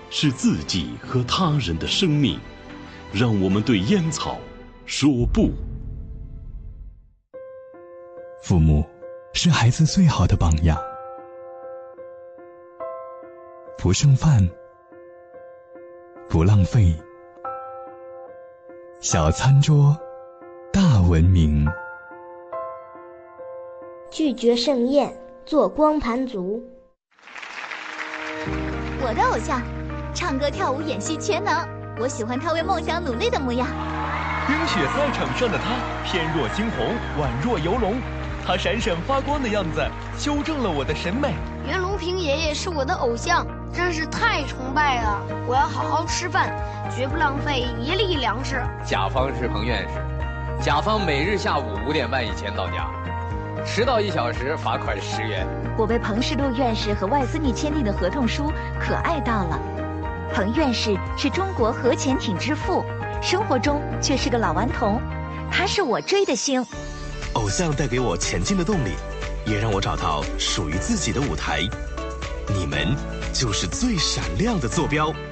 是自己和他人的生命，让我们对烟草说不。 父母是孩子最好的榜样，不剩饭，不浪费，小餐桌，大文明。 拒绝盛宴，做光盘族。 我的偶像，唱歌跳舞演戏全能，我喜欢他为梦想努力的模样。 冰雪赛场上的他，翩若惊鸿，宛若游龙，他闪闪发光的样子，修正了我的审美。 袁隆平爷爷是我的偶像，真是太崇拜了！我要好好吃饭，绝不浪费一粒粮食。 甲方是彭院士，甲方每日下午5点半以前到家，迟到1小时罚款10元。 我为彭世禄院士和外斯密签订的合同书可爱到了。彭院士是中国核潜艇之父，生活中却是个老顽童，他是我追的星。 偶像带给我前进的动力，也让我找到属于自己的舞台。你们就是最闪亮的坐标。